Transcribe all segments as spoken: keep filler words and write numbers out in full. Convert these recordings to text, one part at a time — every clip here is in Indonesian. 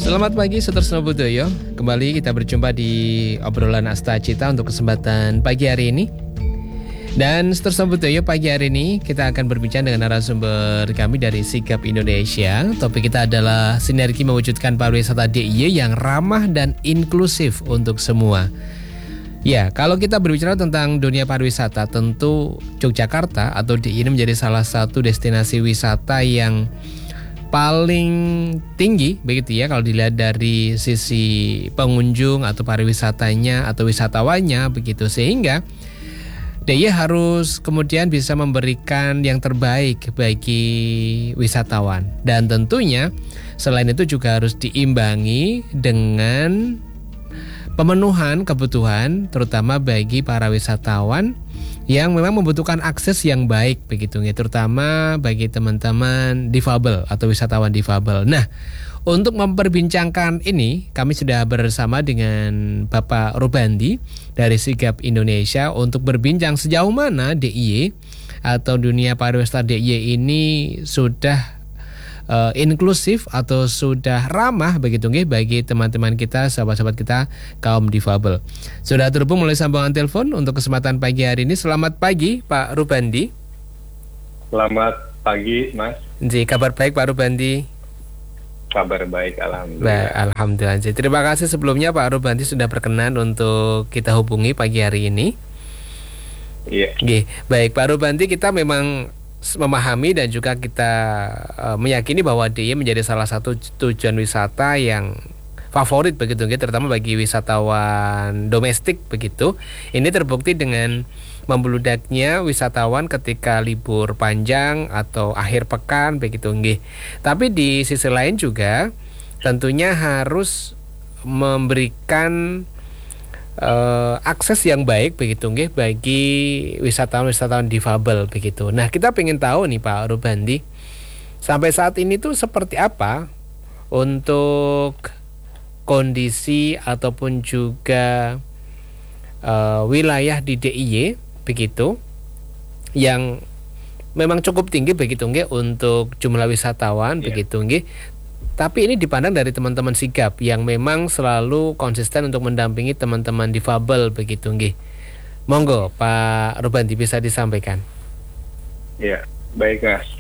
Selamat pagi Sutorsno Budoyo. Kembali kita berjumpa di obrolan Asta Cita untuk kesempatan pagi hari ini. Dan Sutorsno Budoyo, pagi hari ini kita akan berbincang dengan narasumber kami dari Sigap Indonesia. Topik kita adalah sinergi mewujudkan pariwisata D I Y yang ramah dan inklusif untuk semua. Ya, kalau kita berbicara tentang dunia pariwisata, tentu Yogyakarta atau D I Y ini menjadi salah satu destinasi wisata yang paling tinggi begitu ya kalau dilihat dari sisi pengunjung atau pariwisatanya atau wisatawannya begitu, sehingga D I Y harus kemudian bisa memberikan yang terbaik bagi wisatawan, dan tentunya selain itu juga harus diimbangi dengan pemenuhan kebutuhan terutama bagi para wisatawan yang memang membutuhkan akses yang baik begitu ya, terutama bagi teman-teman difabel atau wisatawan difabel. Nah, untuk memperbincangkan ini kami sudah bersama dengan Bapak Rubandi dari Sigap Indonesia untuk berbincang sejauh mana D I Y atau dunia pariwisata D I Y ini sudah Uh, inklusif atau sudah ramah begitu nggih bagi teman-teman kita, sahabat-sahabat kita kaum difabel. Sudah terhubung melalui sambungan telepon untuk kesempatan pagi hari ini. Selamat pagi Pak Rubandi. Selamat pagi Mas. Ji, kabar baik Pak Rubandi? Kabar baik, alhamdulillah. Ba- alhamdulillah. Ji. Terima kasih sebelumnya Pak Rubandi sudah berkenan untuk kita hubungi pagi hari ini. Iya. Nggih, baik Pak Rubandi, kita memang memahami dan juga kita uh, meyakini bahwa D I Y menjadi salah satu tujuan wisata yang favorit begitu, terutama bagi wisatawan domestik begitu. Ini terbukti dengan membeludaknya wisatawan ketika libur panjang atau akhir pekan begitu nggih. Tapi di sisi lain juga tentunya harus memberikan Uh, akses yang baik begitu nggih bagi wisatawan-wisatawan difabel begitu. Nah, kita pengen tahu nih Pak Rubandi, sampai saat ini tuh seperti apa untuk kondisi ataupun juga uh, wilayah di D I Y begitu yang memang cukup tinggi begitu nggih untuk jumlah wisatawan, yeah. begitu nggih. Tapi ini dipandang dari teman-teman Sigap yang memang selalu konsisten untuk mendampingi teman-teman difabel begitu nggih. Monggo Pak Rubandi bisa disampaikan. Ya, baik Mas.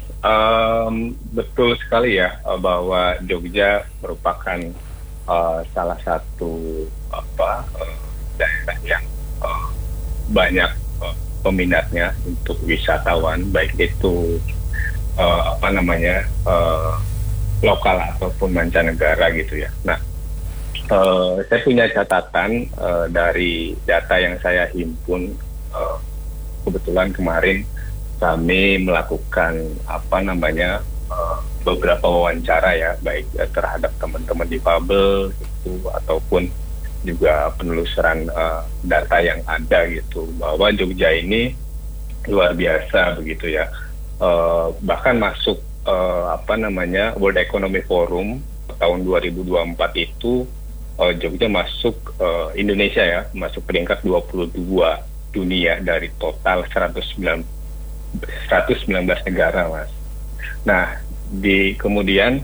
Um, betul sekali ya bahwa Jogja merupakan uh, salah satu apa uh, daerah yang uh, banyak uh, peminatnya untuk wisatawan, baik itu uh, apa namanya uh, lokal ataupun mancanegara gitu ya. Nah, uh, saya punya catatan uh, dari data yang saya himpun. Uh, kebetulan kemarin kami melakukan apa namanya uh, beberapa wawancara ya, baik uh, terhadap teman-teman difabel gitu ataupun juga penelusuran uh, data yang ada gitu, bahwa Jogja ini luar biasa begitu ya. Uh, bahkan masuk Uh, apa namanya World Economic Forum tahun dua ribu dua puluh empat itu uh, Jogja masuk uh, Indonesia ya masuk peringkat dua puluh dua dunia dari total seratus sembilan belas negara, Mas. Nah, di kemudian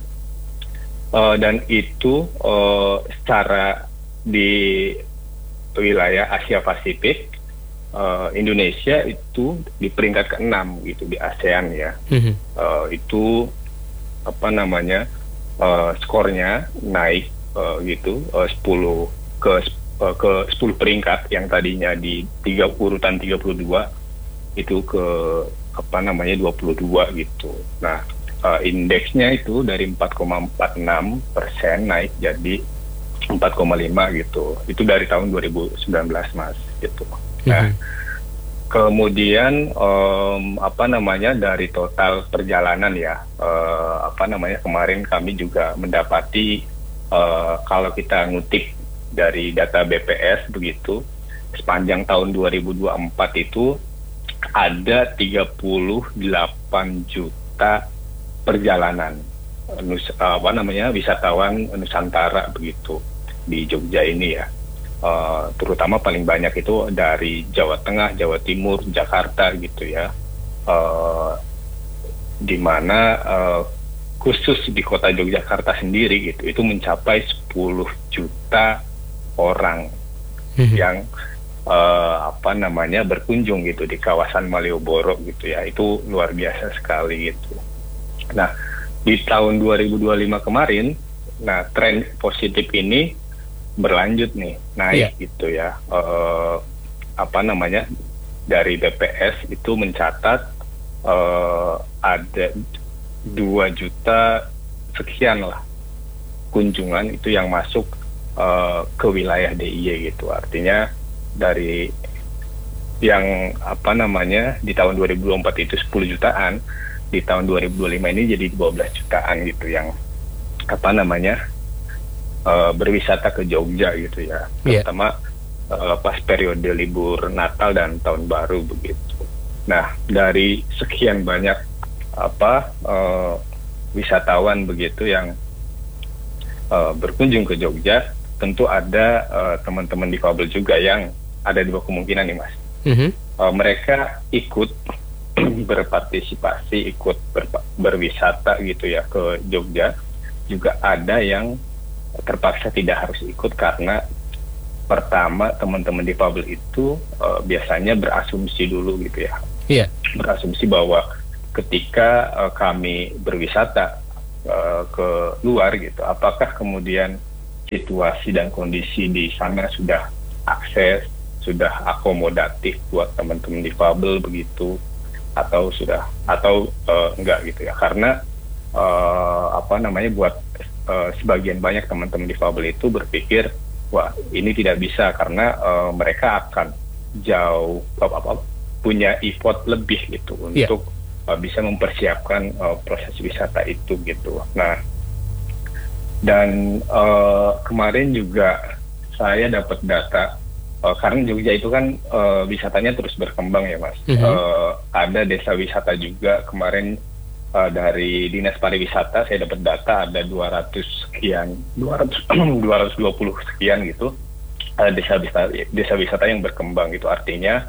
uh, dan itu uh, secara di wilayah Asia Pasifik, Uh, Indonesia itu di peringkat keenam gitu di ASEAN ya. Mm-hmm. Uh, itu apa namanya uh, skornya naik uh, gitu uh, sepuluh ke uh, ke sepuluh peringkat yang tadinya di tiga urutan tiga puluh dua itu ke apa namanya dua puluh dua gitu. Nah, uh, indeksnya itu dari empat koma empat enam persen naik jadi empat koma lima gitu. Itu dari tahun dua ribu sembilan belas, Mas, gitu. Nah, kemudian um, apa namanya dari total perjalanan ya, uh, apa namanya kemarin kami juga mendapati uh, kalau kita ngutip dari data B P S begitu, sepanjang tahun dua ribu dua puluh empat itu ada tiga puluh delapan juta perjalanan nus, apa namanya wisatawan Nusantara begitu di Jogja ini ya. Uh, terutama paling banyak itu dari Jawa Tengah, Jawa Timur, Jakarta gitu ya, uh, di mana uh, khusus di kota Yogyakarta sendiri gitu, itu mencapai sepuluh juta orang hmm. yang uh, apa namanya berkunjung gitu di kawasan Malioboro gitu ya. Itu luar biasa sekali gitu. Nah, di tahun dua ribu dua puluh lima kemarin, nah tren positif ini berlanjut nih, naik yeah. gitu ya. Uh, apa namanya, dari B P S itu mencatat uh, ada dua juta sekian lah kunjungan itu yang masuk uh, ke wilayah D I Y gitu. Artinya dari yang apa namanya di tahun dua ribu dua puluh empat itu sepuluh jutaan, di tahun dua ribu dua puluh lima ini jadi dua belas jutaan gitu yang apa namanya uh, berwisata ke Jogja gitu ya. Yeah. Terutama uh, pas periode libur Natal dan Tahun Baru begitu. Nah, dari sekian banyak apa uh, wisatawan begitu yang uh, berkunjung ke Jogja, tentu ada uh, teman-teman difabel juga yang ada dua kemungkinan nih Mas. Mm-hmm. Uh, mereka ikut berpartisipasi, ikut ber, berwisata gitu ya ke Jogja. Juga ada yang terpaksa tidak harus ikut karena pertama teman-teman difabel itu uh, biasanya berasumsi dulu gitu ya. Iya. Yeah. Berasumsi bahwa ketika uh, kami berwisata uh, ke luar gitu, apakah kemudian situasi dan kondisi di sana sudah akses, sudah akomodatif buat teman-teman difabel begitu, atau sudah atau uh, enggak gitu ya? Karena uh, apa namanya buat uh, sebagian banyak teman-teman difabel itu berpikir, wah ini tidak bisa karena uh, mereka akan jauh apa, apa, punya effort lebih gitu yeah. untuk Uh, bisa mempersiapkan uh, proses wisata itu gitu. Nah, dan uh, kemarin juga saya dapat data uh, karena Jogja itu kan uh, wisatanya terus berkembang ya Mas. Mm-hmm. Uh, ada desa wisata juga kemarin uh, dari Dinas Pariwisata saya dapat data ada dua ratus sekian, dua ratus, dua ratus dua puluh sekian gitu uh, desa wisata desa wisata yang berkembang gitu. Artinya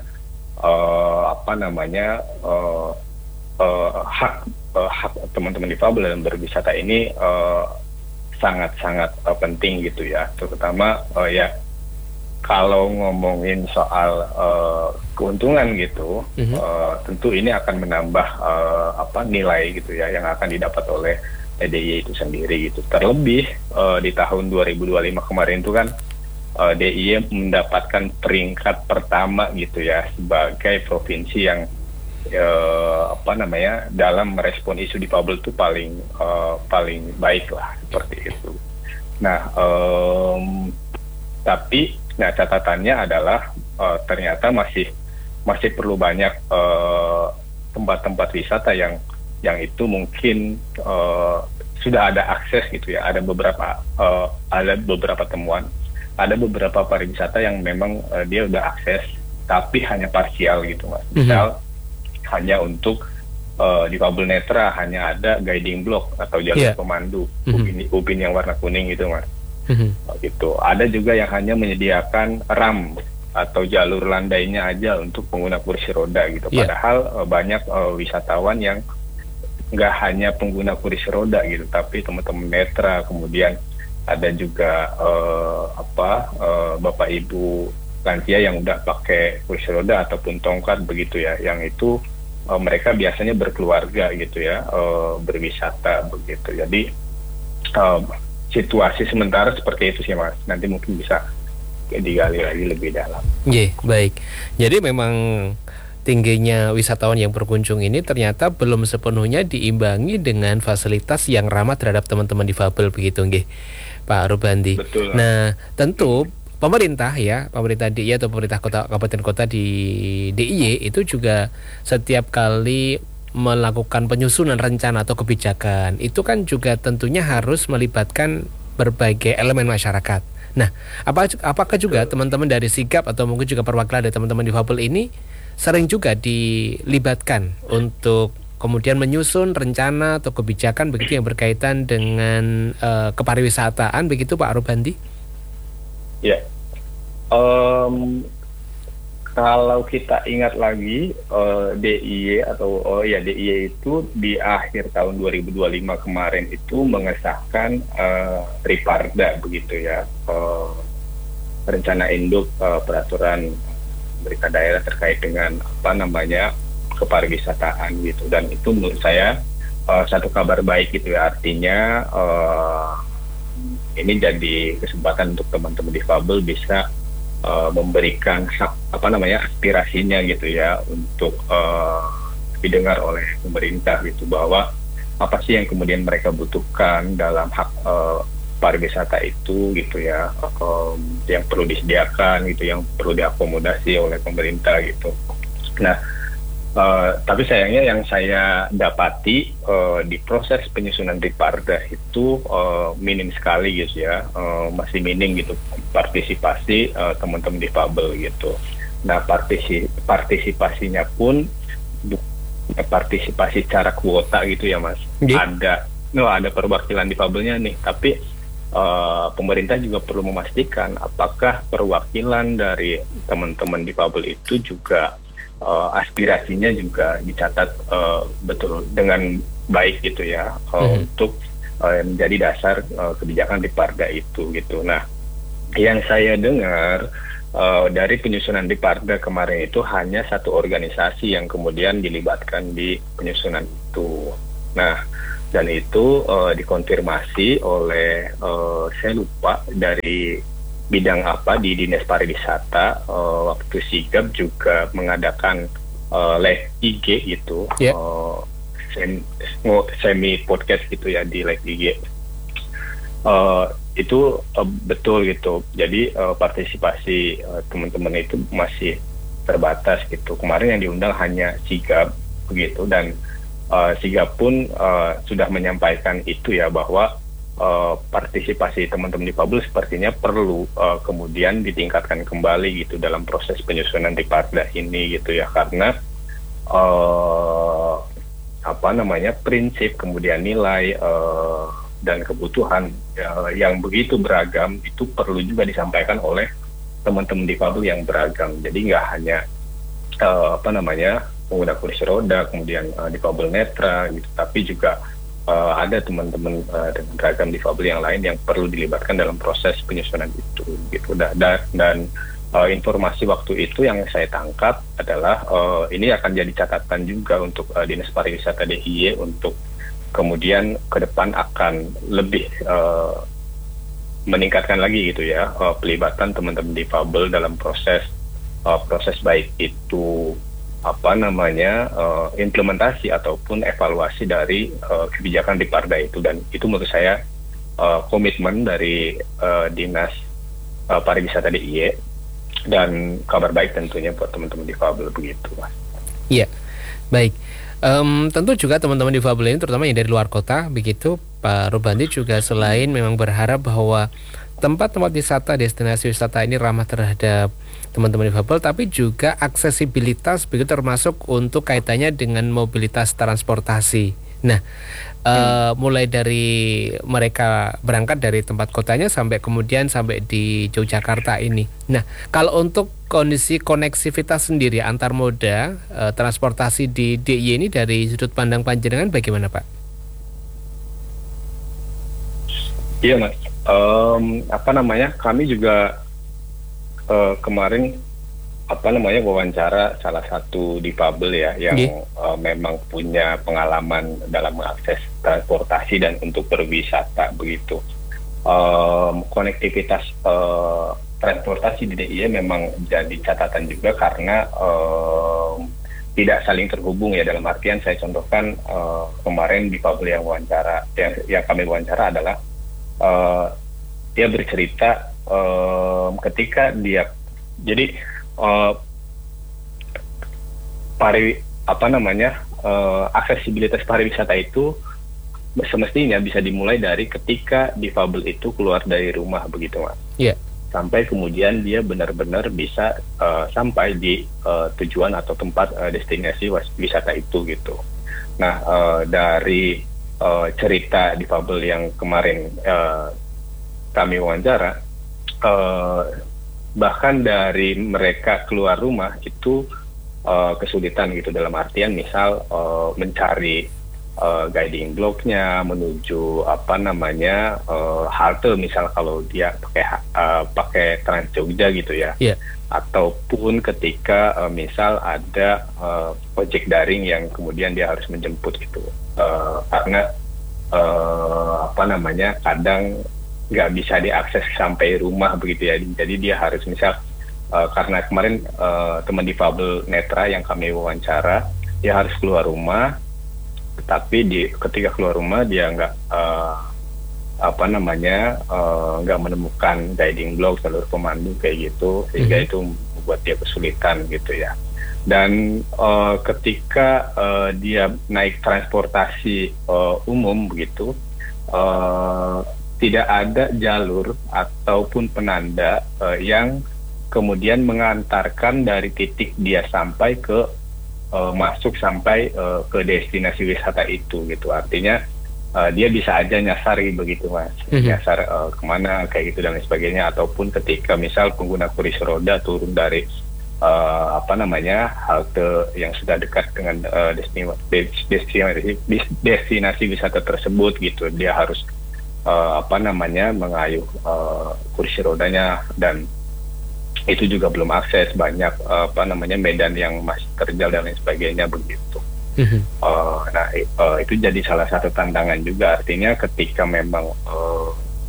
uh, apa namanya uh, Uh, hak uh, hak teman-teman difabel dalam berwisata ini uh, sangat-sangat uh, penting gitu ya, terutama uh, ya kalau ngomongin soal uh, keuntungan gitu, mm-hmm. uh, tentu ini akan menambah uh, apa nilai gitu ya yang akan didapat oleh D I Y itu sendiri gitu. Terlebih uh, di tahun dua ribu dua puluh lima kemarin itu kan uh, D I Y mendapatkan peringkat pertama gitu ya sebagai provinsi yang Uh, apa namanya dalam merespon isu difabel itu paling uh, paling baik lah seperti itu. Nah, um, tapi nah catatannya adalah uh, ternyata masih masih perlu banyak uh, tempat-tempat wisata yang yang itu mungkin uh, sudah ada akses gitu ya. Ada beberapa uh, ada beberapa temuan, ada beberapa pariwisata yang memang uh, dia udah akses tapi hanya parsial gitu Mas. Misal mm-hmm. hanya untuk uh, difabel netra hanya ada guiding block atau jalur yeah. pemandu mm-hmm. ubin, ubin yang warna kuning gitu Mas. Mm-hmm. Gitu. Ada juga yang hanya menyediakan ram atau jalur landainya aja untuk pengguna kursi roda gitu. Yeah. Padahal uh, banyak uh, wisatawan yang nggak hanya pengguna kursi roda gitu, tapi teman-teman netra, kemudian ada juga uh, apa uh, bapak ibu lansia yang udah pakai kursi roda ataupun tongkat begitu ya, yang itu Uh, mereka biasanya berkeluarga gitu ya, uh, berwisata begitu. Jadi uh, situasi sementara seperti itu sih Mas. Nanti mungkin bisa digali lagi lebih dalam. Iya, yeah, baik. Jadi memang tingginya wisatawan yang berkunjung ini ternyata belum sepenuhnya diimbangi dengan fasilitas yang ramah terhadap teman-teman difabel begitu, nggih, Pak Rubandi. Betul. Nah, tentu pemerintah ya, pemerintah D I Y atau pemerintah kota kabupaten kota di D I Y itu juga setiap kali melakukan penyusunan rencana atau kebijakan itu kan juga tentunya harus melibatkan berbagai elemen masyarakat. Nah, apa apakah juga teman-teman dari Sigap atau mungkin juga perwakilan dari teman-teman difabel ini sering juga dilibatkan untuk kemudian menyusun rencana atau kebijakan begitu yang berkaitan dengan uh, kepariwisataan begitu Pak Rubandi? Ya, um, kalau kita ingat lagi uh, D I Y atau oh ya D I Y itu di akhir tahun dua ribu dua puluh lima kemarin itu mengesahkan uh, Riparda begitu ya, uh, rencana induk uh, peraturan pemerintah daerah terkait dengan apa namanya kepariwisataan gitu, dan itu menurut saya uh, satu kabar baik gitu ya, artinya uh, ini jadi kesempatan untuk teman-teman difabel bisa Uh, memberikan hak apa namanya aspirasinya gitu ya untuk uh, didengar oleh pemerintah gitu, bahwa apa sih yang kemudian mereka butuhkan dalam hak uh, pariwisata itu gitu ya, um, yang perlu disediakan gitu, yang perlu diakomodasi oleh pemerintah gitu. Nah, Uh, tapi sayangnya yang saya dapati uh, di proses penyusunan Riparda itu uh, minim sekali gitu ya, uh, masih minim gitu partisipasi uh, teman-teman difabel gitu. Nah, partisi partisipasinya pun bukan partisipasi secara kuota gitu ya Mas. Yeah. Ada, no, ada perwakilan difabelnya nih, tapi uh, pemerintah juga perlu memastikan apakah perwakilan dari teman-teman difabel itu juga Uh, aspirasinya juga dicatat uh, betul dengan baik gitu ya, uh, mm-hmm. untuk uh, menjadi dasar uh, kebijakan Riparda itu gitu. Nah, yang saya dengar uh, dari penyusunan Riparda kemarin itu hanya satu organisasi yang kemudian dilibatkan di penyusunan itu. Nah, dan itu uh, dikonfirmasi oleh uh, saya lupa dari bidang apa di Dinas Pariwisata, uh, waktu Sigap juga mengadakan uh, live I G gitu, yeah. uh, semi, semi podcast gitu ya di live I G. Uh, itu uh, betul gitu. Jadi uh, partisipasi uh, teman-teman itu masih terbatas gitu. Kemarin yang diundang hanya Sigap begitu, dan uh, Sigap pun uh, sudah menyampaikan itu ya, bahwa Uh, partisipasi teman-teman difabel sepertinya perlu uh, kemudian ditingkatkan kembali gitu dalam proses penyusunan Riparda ini gitu ya, karena uh, apa namanya prinsip kemudian nilai uh, dan kebutuhan uh, yang begitu beragam itu perlu juga disampaikan oleh teman-teman difabel yang beragam. Jadi nggak hanya uh, apa namanya pengguna kursi roda, kemudian uh, difabel netra gitu, tapi juga Uh, ada teman-teman uh, dengan beragam difabel yang lain yang perlu dilibatkan dalam proses penyusunan itu gitu. Dan, dan uh, informasi waktu itu yang saya tangkap adalah uh, ini akan jadi catatan juga untuk uh, Dinas Pariwisata D I Y untuk kemudian ke depan akan lebih uh, meningkatkan lagi gitu ya, uh, pelibatan teman-teman difabel dalam proses uh, proses baik itu apa namanya uh, implementasi ataupun evaluasi dari uh, kebijakan Riparda itu, dan itu menurut saya uh, komitmen dari uh, Dinas uh, Pariwisata D I Y, dan kabar baik tentunya buat teman-teman difabel begitu Mas. Iya, baik. Um, tentu juga teman-teman difabel ini terutama yang dari luar kota begitu, Pak Rubandi juga selain memang berharap bahwa tempat-tempat wisata, destinasi wisata ini ramah terhadap teman-teman difabel, tapi juga aksesibilitas begitu, termasuk untuk kaitannya dengan mobilitas transportasi. Nah, hmm. uh, mulai dari mereka berangkat dari tempat kotanya sampai kemudian sampai di Yogyakarta ini. Nah, kalau untuk kondisi koneksivitas sendiri antar moda uh, transportasi di D I Y ini dari sudut pandang panjenengan bagaimana Pak? Iya Mas, um, apa namanya kami juga Uh, kemarin apa namanya wawancara salah satu difabel ya yang yeah. uh, memang punya pengalaman dalam mengakses transportasi dan untuk berwisata begitu. Um, konektivitas uh, transportasi di D I Y memang jadi catatan juga karena um, tidak saling terhubung ya, dalam artian saya contohkan uh, kemarin difabel yang wawancara yang, yang kami wawancara adalah uh, dia bercerita Um, ketika dia jadi uh, pari apa namanya uh, aksesibilitas pariwisata itu semestinya bisa dimulai dari ketika difabel itu keluar dari rumah begitu Mas. Iya. Yeah. Sampai kemudian dia benar-benar bisa uh, sampai di uh, tujuan atau tempat uh, destinasi wisata itu gitu. Nah uh, dari uh, cerita difabel yang kemarin uh, kami wawancara, Uh, bahkan dari mereka keluar rumah itu uh, kesulitan gitu, dalam artian misal uh, mencari uh, guiding block-nya menuju apa namanya uh, halte, misal kalau dia pakai uh, pakai Trans Jogja gitu ya. Yeah. Ataupun ketika uh, misal ada uh, ojek daring yang kemudian dia harus menjemput gitu, uh, karena uh, apa namanya kadang nggak bisa diakses sampai rumah begitu ya. Jadi dia harus misal uh, karena kemarin uh, teman difabel netra yang kami wawancara, dia harus keluar rumah, tetapi di ketika keluar rumah dia nggak uh, apa namanya uh, nggak menemukan guiding block, jalur pemandu kayak gitu, sehingga mm-hmm. itu membuat dia kesulitan gitu ya. Dan uh, ketika uh, dia naik transportasi uh, umum begitu, uh, tidak ada jalur ataupun penanda uh, yang kemudian mengantarkan dari titik dia sampai ke uh, masuk sampai uh, ke destinasi wisata itu gitu. Artinya uh, dia bisa aja nyasar begitu mas, mm-hmm. nyasar uh, kemana kayak gitu dan lain sebagainya. Ataupun ketika misal pengguna kursi roda turun dari uh, apa namanya halte yang sudah dekat dengan uh, destinasi, destinasi destinasi wisata tersebut gitu, dia harus Uh, apa namanya mengayuh uh, kursi rodanya, dan itu juga belum akses, banyak uh, apa namanya medan yang masih terjal dan lain sebagainya begitu. Mm-hmm. Uh, nah uh, itu jadi salah satu tantangan juga. Artinya ketika memang uh,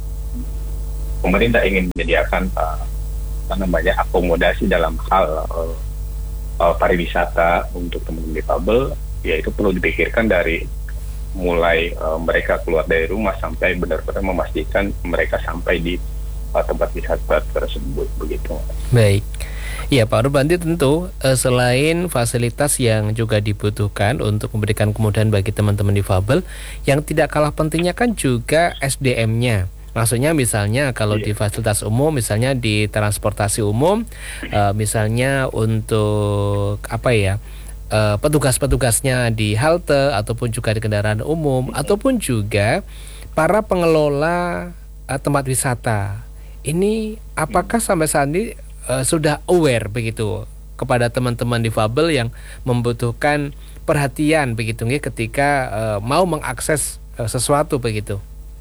pemerintah ingin menyediakan uh, apa namanya akomodasi dalam hal uh, uh, pariwisata untuk teman-teman difabel, ya itu perlu dipikirkan dari mulai uh, mereka keluar dari rumah sampai benar-benar memastikan mereka sampai di uh, tempat wisata tersebut begitu. Baik, ya Pak Nurbanti, tentu uh, selain fasilitas yang juga dibutuhkan untuk memberikan kemudahan bagi teman-teman difabel, yang tidak kalah pentingnya kan juga S D M-nya. Maksudnya misalnya kalau yeah. di fasilitas umum, misalnya di transportasi umum, uh, misalnya untuk apa ya? Uh, petugas-petugasnya di halte ataupun juga di kendaraan umum, ataupun juga para pengelola uh, tempat wisata. Ini apakah sampai saat ini uh, sudah aware begitu kepada teman-teman difabel yang membutuhkan perhatian begitu nih ketika uh, mau mengakses uh, sesuatu begitu?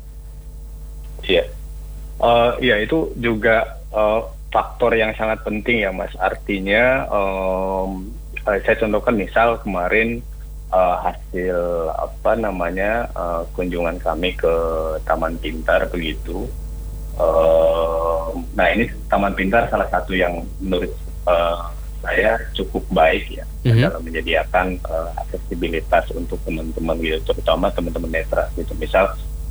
Iya, uh, ya itu juga uh, faktor yang sangat penting ya Mas. Artinya um, Uh, saya contohkan misal kemarin uh, hasil apa namanya uh, kunjungan kami ke Taman Pintar begitu. Uh, nah ini Taman Pintar salah satu yang menurut uh, saya cukup baik ya mm-hmm. dalam menyediakan uh, aksesibilitas untuk teman-teman gitu, terutama teman-teman netra gitu. Misal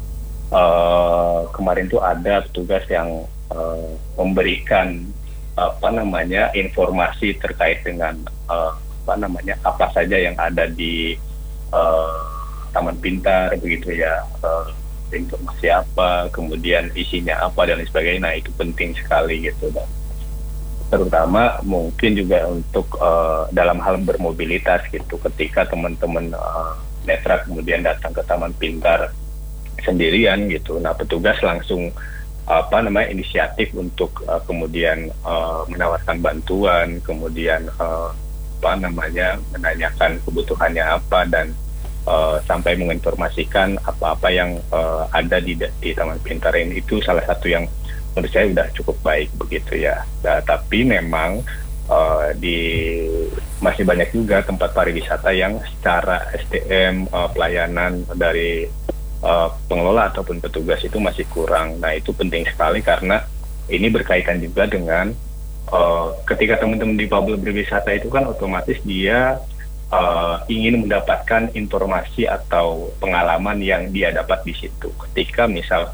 uh, kemarin tuh ada petugas yang uh, memberikan apa namanya informasi terkait dengan uh, apa namanya apa saja yang ada di uh, Taman Pintar begitu ya, uh, informasi apa, kemudian isinya apa dan lain sebagainya. Nah itu penting sekali gitu, dan terutama mungkin juga untuk uh, dalam hal bermobilitas gitu, ketika teman-teman uh, netra kemudian datang ke Taman Pintar sendirian gitu, nah petugas langsung apa namanya inisiatif untuk uh, kemudian uh, menawarkan bantuan, kemudian uh, apa namanya menanyakan kebutuhannya apa, dan uh, sampai menginformasikan apa-apa yang uh, ada di, di Taman Pintar ini. Itu salah satu yang menurut saya sudah cukup baik begitu ya. Nah, tapi memang uh, di masih banyak juga tempat pariwisata yang secara S D M uh, pelayanan dari uh, pengelola ataupun petugas itu masih kurang. Nah itu penting sekali karena ini berkaitan juga dengan Uh, ketika teman-teman difabel berwisata itu kan otomatis dia uh, ingin mendapatkan informasi atau pengalaman yang dia dapat di situ. Ketika misal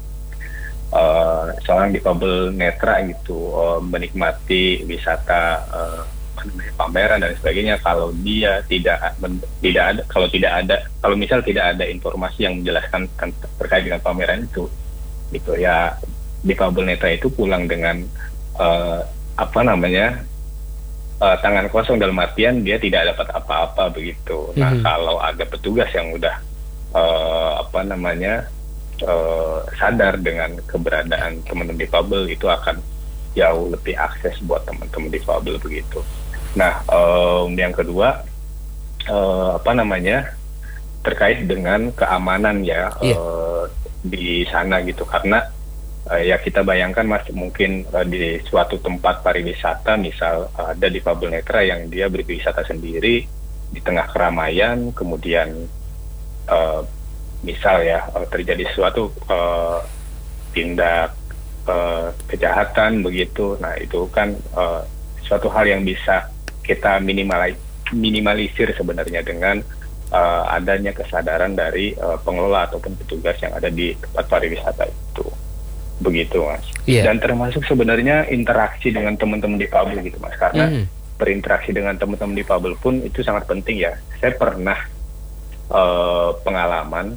uh, seorang difabel netra gitu uh, menikmati wisata uh, pameran dan sebagainya, kalau dia tidak men, tidak ada kalau tidak ada kalau misal tidak ada informasi yang menjelaskan terkait dengan pameran itu, gitu ya, difabel netra itu pulang dengan uh, apa namanya uh, tangan kosong, dalam artian dia tidak dapat apa-apa begitu. Nah mm-hmm. kalau ada petugas yang udah uh, apa namanya uh, sadar dengan keberadaan teman-teman difabel, itu akan jauh lebih akses buat teman-teman difabel begitu. Nah, um, yang kedua uh, apa namanya terkait dengan keamanan ya yeah. uh, di sana gitu, karena uh, ya kita bayangkan Mas, mungkin uh, di suatu tempat pariwisata misal uh, ada difabel netra yang dia berwisata sendiri di tengah keramaian, kemudian uh, misal ya uh, terjadi suatu uh, tindak uh, kejahatan begitu. Nah, itu kan uh, suatu hal yang bisa kita minimalis minimalisir sebenarnya dengan uh, adanya kesadaran dari uh, pengelola ataupun petugas yang ada di tempat pariwisata itu. Begitu, Mas. Yeah. Dan termasuk sebenarnya interaksi dengan teman-teman difabel gitu, Mas. Karena mm. berinteraksi dengan teman-teman difabel pun itu sangat penting ya. Saya pernah uh, pengalaman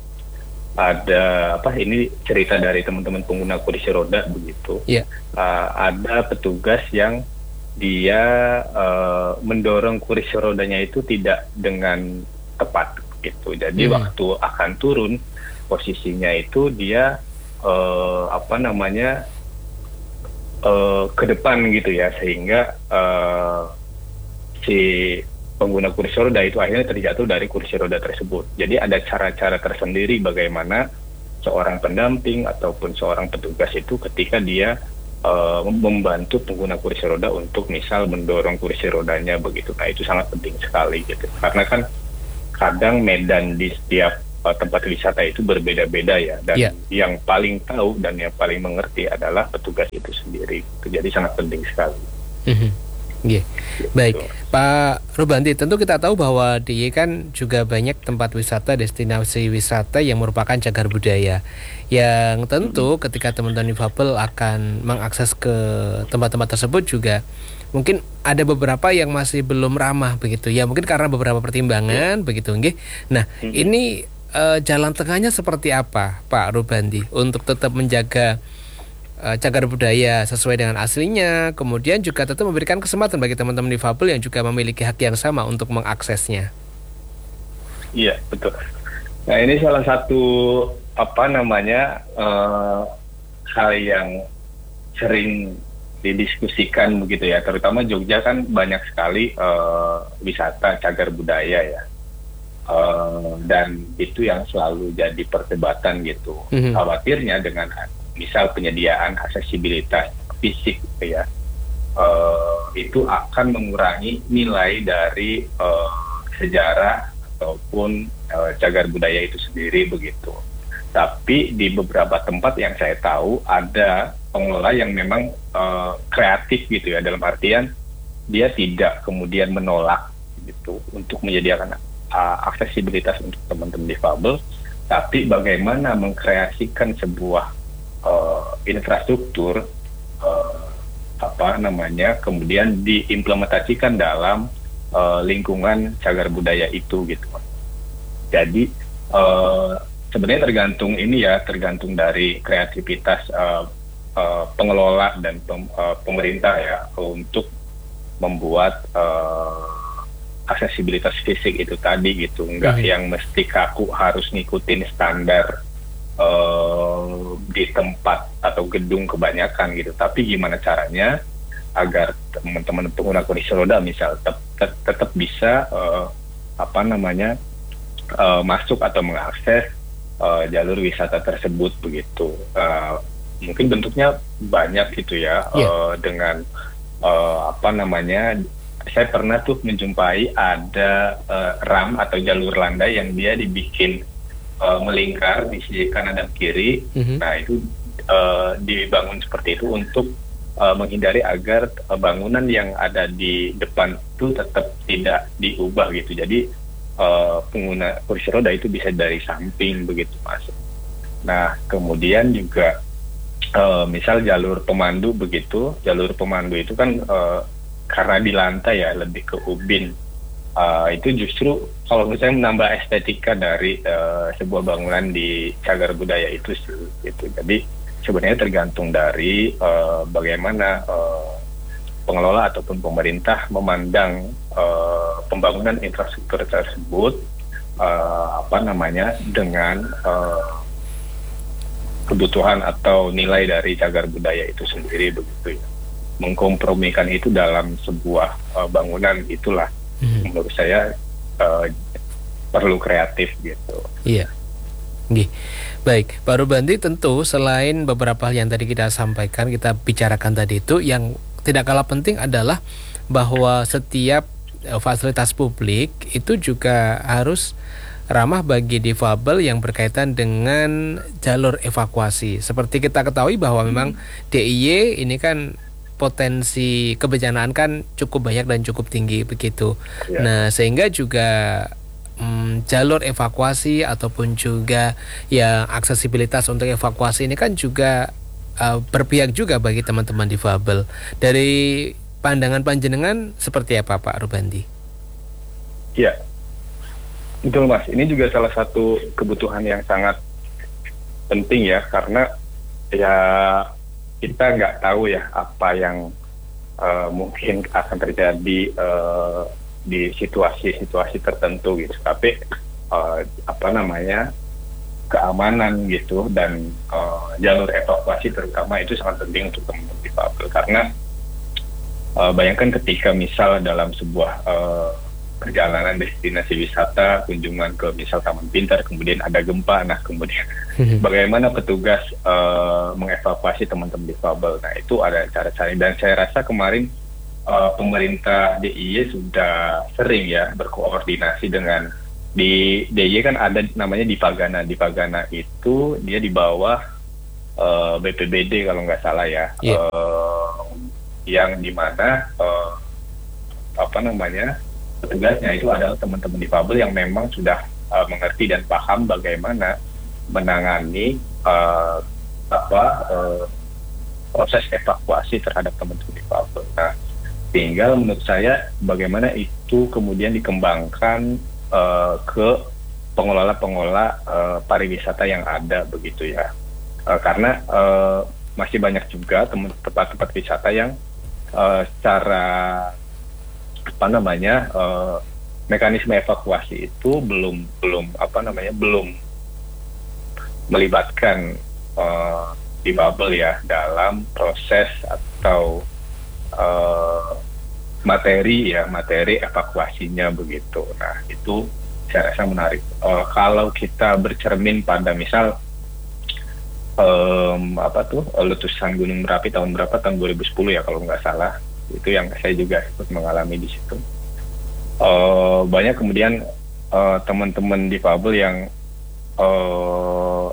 ada apa ini cerita dari teman-teman pengguna kursi roda begitu. Yeah. Uh, ada petugas yang dia uh, mendorong kursi rodanya itu tidak dengan tepat gitu. Jadi hmm. waktu akan turun posisinya itu dia uh, apa namanya uh, ke depan gitu ya, sehingga uh, si pengguna kursi roda itu akhirnya terjatuh dari kursi roda tersebut. Jadi ada cara-cara tersendiri bagaimana seorang pendamping ataupun seorang petugas itu ketika dia Uh, membantu pengguna kursi roda untuk misal mendorong kursi rodanya begitu. Nah, itu sangat penting sekali gitu, karena kan kadang medan di setiap uh, tempat wisata itu berbeda-beda ya, dan yeah. yang paling tahu dan yang paling mengerti adalah petugas itu sendiri. Jadi sangat penting sekali. Mm-hmm. Yeah. Baik, Pak Rubanti, tentu kita tahu bahwa D I Y kan juga banyak tempat wisata, destinasi wisata yang merupakan cagar budaya, yang tentu ketika teman-teman difabel akan mengakses ke tempat-tempat tersebut juga mungkin ada beberapa yang masih belum ramah begitu ya, mungkin karena beberapa pertimbangan yeah. begitu nggih. Nah, mm-hmm. ini uh, jalan tengahnya seperti apa, Pak Rubanti, untuk tetap menjaga cagar budaya sesuai dengan aslinya, kemudian juga tetap memberikan kesempatan bagi teman-teman difabel yang juga memiliki hak yang sama untuk mengaksesnya. Iya, betul. Nah, ini salah satu apa namanya uh, hal yang sering didiskusikan begitu ya, terutama Jogja kan banyak sekali uh, wisata cagar budaya ya, uh, dan itu yang selalu jadi perdebatan gitu. Mm-hmm. Khawatirnya dengan misal penyediaan aksesibilitas fisik gitu ya, uh, itu akan mengurangi nilai dari uh, sejarah ataupun uh, cagar budaya itu sendiri begitu. Tapi di beberapa tempat yang saya tahu ada pengelola yang memang uh, kreatif gitu ya, dalam artian dia tidak kemudian menolak gitu untuk menyediakan uh, aksesibilitas untuk teman-teman difabel, tapi bagaimana mengkreasikan sebuah Uh, infrastruktur uh, apa namanya kemudian diimplementasikan dalam uh, lingkungan cagar budaya itu gitu. Jadi uh, sebenarnya tergantung ini ya, tergantung dari kreativitas uh, uh, pengelola dan pem, uh, pemerintah ya untuk membuat uh, aksesibilitas fisik itu tadi gitu, enggak hmm. yang mesti kaku harus ngikutin standar Uh, di tempat atau gedung kebanyakan gitu, tapi gimana caranya agar teman-teman pengguna kursi roda misal tetap, tetap bisa uh, apa namanya uh, masuk atau mengakses uh, jalur wisata tersebut begitu. Uh, mungkin bentuknya banyak gitu ya, yeah. uh, dengan uh, apa namanya saya pernah tuh menjumpai ada uh, ram atau jalur landai yang dia dibikin Uh, melingkar di sisi kanan dan kiri. Mm-hmm. Nah, itu uh, dibangun seperti itu untuk uh, menghindari agar uh, bangunan yang ada di depan itu tetap tidak diubah gitu. Jadi uh, pengguna kursi roda itu bisa dari samping begitu masuk. Nah, kemudian juga uh, misal jalur pemandu begitu, jalur pemandu itu kan uh, karena di lantai ya lebih ke ubin. Uh, itu justru kalau misalnya menambah estetika dari uh, sebuah bangunan di cagar budaya itu gitu. Jadi sebenarnya tergantung dari uh, bagaimana uh, pengelola ataupun pemerintah memandang uh, pembangunan infrastruktur tersebut uh, apa namanya dengan uh, kebutuhan atau nilai dari cagar budaya itu sendiri begitu ya. Mengkompromikan itu dalam sebuah uh, bangunan itulah hmm. menurut saya uh, perlu kreatif gitu. Iya. Gih. Baik, Pak Rubandi, tentu selain beberapa hal yang tadi kita sampaikan, kita bicarakan tadi itu, yang tidak kalah penting adalah bahwa setiap uh, fasilitas publik itu juga harus ramah bagi difabel yang berkaitan dengan jalur evakuasi. Seperti kita ketahui bahwa memang D I Y ini kan potensi kebencanaan kan cukup banyak dan cukup tinggi begitu. Ya. Nah, sehingga juga hmm, jalur evakuasi ataupun juga ya aksesibilitas untuk evakuasi ini kan juga uh, berpihak juga bagi teman-teman difabel. Dari pandangan panjenengan seperti apa, Pak Rubandi? Ya, betul Mas. Ini juga salah satu kebutuhan yang sangat penting ya, karena ya kita nggak tahu ya apa yang uh, mungkin akan terjadi uh, di situasi-situasi tertentu gitu. Tapi uh, apa namanya keamanan gitu dan uh, jalur evakuasi terutama itu sangat penting untuk teman-teman difabel, karena uh, bayangkan ketika misal dalam sebuah uh, perjalanan destinasi wisata, kunjungan ke misal Taman Pintar, kemudian ada gempa, nah kemudian bagaimana petugas uh, mengevakuasi teman-teman difabel. Nah itu ada cara-cara, dan saya rasa kemarin uh, pemerintah D I Y sudah sering ya berkoordinasi dengan, di D I Y kan ada namanya Dipagana. Dipagana itu dia di bawah uh, B P B D kalau nggak salah ya, yeah. uh, yang dimana uh, apa namanya petugasnya itu adalah teman-teman difabel yang memang sudah uh, mengerti dan paham bagaimana menangani uh, apa uh, proses evakuasi terhadap teman-teman difabel. Nah, tinggal menurut saya bagaimana itu kemudian dikembangkan uh, ke pengelola-pengelola uh, pariwisata yang ada begitu ya. Uh, karena uh, masih banyak juga tempat-tempat wisata yang uh, secara apa namanya uh, mekanisme evakuasi itu belum belum apa namanya belum melibatkan uh, difabel ya dalam proses atau uh, materi ya materi evakuasinya begitu. Nah itu saya rasa menarik. Uh, kalau kita bercermin pada misal um, apa tuh letusan Gunung Merapi tahun berapa, tahun dua ribu sepuluh ya kalau nggak salah, itu yang saya juga ikut mengalami di situ. Uh, banyak kemudian uh, teman-teman difabel yang uh,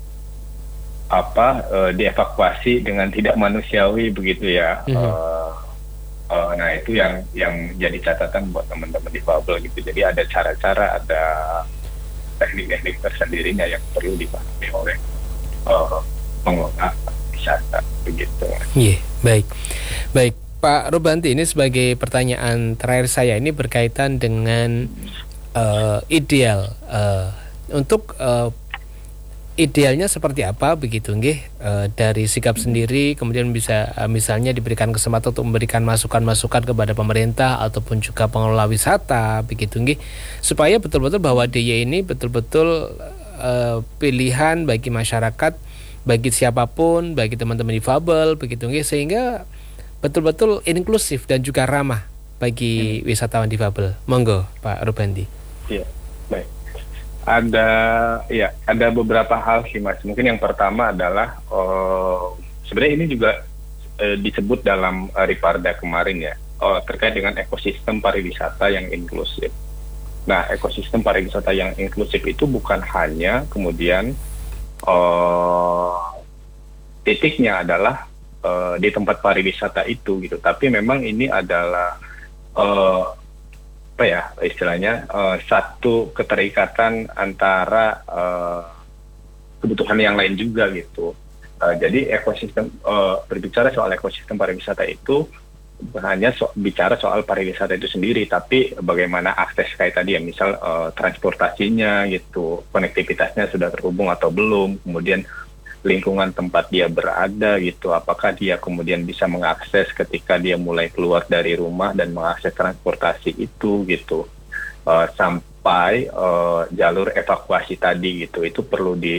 apa uh, dievakuasi dengan tidak manusiawi begitu ya. Mm-hmm. Uh, uh, nah itu yang yang jadi catatan buat teman-teman difabel gitu. Jadi ada cara-cara, ada teknik-teknik tersendirinya yang perlu dipahami oleh uh, pengelola wisata begitu. Iya, yeah, baik, baik. Pak Rubanti, ini sebagai pertanyaan terakhir saya, ini berkaitan dengan uh, ideal uh, untuk uh, idealnya seperti apa begitu nggih, uh, dari sikap sendiri, kemudian bisa uh, misalnya diberikan kesempatan untuk memberikan masukan-masukan kepada pemerintah ataupun juga pengelola wisata begitu nggih, supaya betul-betul bahwa D I Y ini betul-betul uh, pilihan bagi masyarakat, bagi siapapun, bagi teman-teman difabel begitu nggih, sehingga betul-betul inklusif dan juga ramah bagi hmm. wisatawan difabel. Monggo, Pak Rubandi. Iya, baik. Ada, ya, ada beberapa hal sih, Mas. Mungkin yang pertama adalah uh, sebenarnya ini juga uh, disebut dalam uh, Riparda kemarin ya, uh, terkait dengan ekosistem pariwisata yang inklusif. Nah, ekosistem pariwisata yang inklusif itu bukan hanya kemudian uh, titiknya adalah Uh, di tempat pariwisata itu gitu, tapi memang ini adalah uh, apa ya istilahnya uh, satu keterikatan antara uh, kebutuhan yang lain juga gitu. Uh, jadi ekosistem uh, berbicara soal ekosistem pariwisata itu bukan hanya so, bicara soal pariwisata itu sendiri, tapi bagaimana akses kayak tadi ya, misal uh, transportasinya gitu, konektivitasnya sudah terhubung atau belum, kemudian lingkungan tempat dia berada gitu, apakah dia kemudian bisa mengakses ketika dia mulai keluar dari rumah dan mengakses transportasi itu gitu, uh, sampai uh, jalur evakuasi tadi gitu, itu perlu di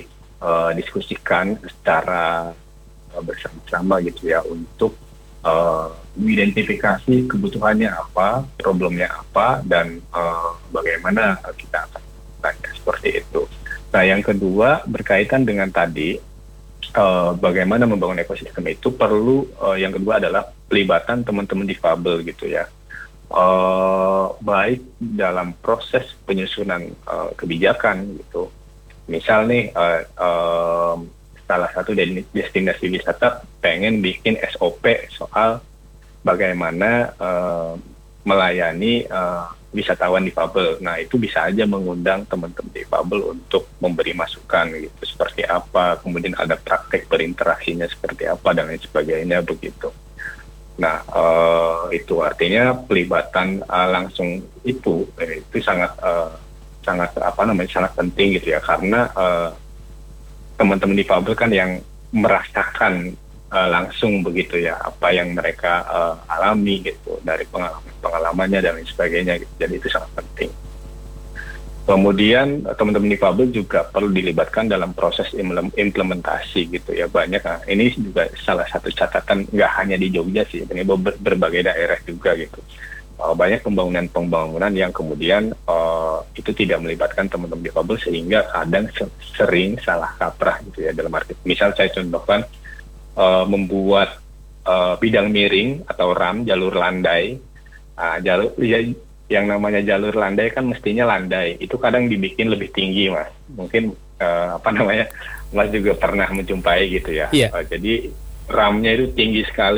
uh, diskusikan secara uh, bersama-sama gitu ya untuk uh, mengidentifikasi kebutuhannya apa, problemnya apa, dan uh, bagaimana kita akan tanya seperti itu. Nah, yang kedua berkaitan dengan tadi uh, bagaimana membangun ekosistem itu perlu uh, yang kedua adalah pelibatan teman-teman difabel gitu ya. Uh, baik dalam proses penyusunan uh, kebijakan gitu. Misal nih uh, uh, salah satu destinasi wisata pengen bikin S O P soal bagaimana uh, melayani uh, wisatawan difabel. Nah, itu bisa aja mengundang teman-teman difabel untuk memberi masukan gitu seperti apa, kemudian ada praktek berinteraksinya seperti apa dan lain sebagainya begitu. Nah, uh, itu artinya pelibatan uh, langsung itu eh, itu sangat uh, sangat apa namanya sangat penting gitu ya, karena uh, teman-teman difabel kan yang merasakan uh, langsung begitu ya apa yang mereka uh, alami gitu dari pengalaman pengalamannya dan lain sebagainya gitu. Jadi itu sangat penting. Kemudian teman-teman difabel juga perlu dilibatkan dalam proses implementasi gitu ya, banyak. Nah, ini juga salah satu catatan nggak hanya di Jogja sih, ini ber- berbagai daerah juga gitu. Uh, banyak pembangunan-pembangunan yang kemudian uh, itu tidak melibatkan teman-teman difabel sehingga kadang se- sering salah kaprah gitu ya dalam arti. Misal saya contohkan uh, membuat uh, bidang miring atau ram jalur landai, uh, jalur ya, yang namanya jalur landai kan mestinya landai itu kadang dibikin lebih tinggi, Mas. Mungkin uh, apa namanya Mas juga pernah menjumpai gitu ya. Iya. Uh, jadi ramnya itu tinggi sekali.